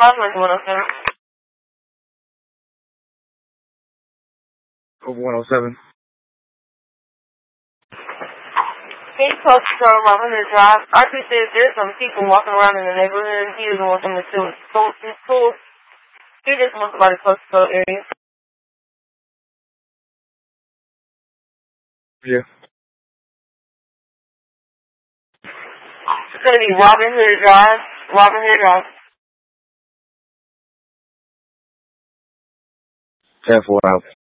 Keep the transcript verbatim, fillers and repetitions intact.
Cosmos one oh seven. Over one oh seven. He posts from Lavender Drive. Archie says there's some people walking around in the neighborhood and he doesn't want them to steal his tools. He just wants somebody close to the area. Yeah. It's going to be Robin Hood Drive. Robin Hood Drive. ten four out.